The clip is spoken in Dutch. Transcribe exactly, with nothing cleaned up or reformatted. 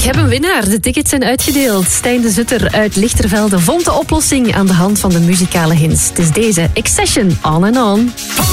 heb een winnaar. De tickets zijn uitgedeeld. Stijn de Zutter uit Lichtervelde vond de oplossing aan de hand van de muzikale hints. Het is deze Accession, On and On.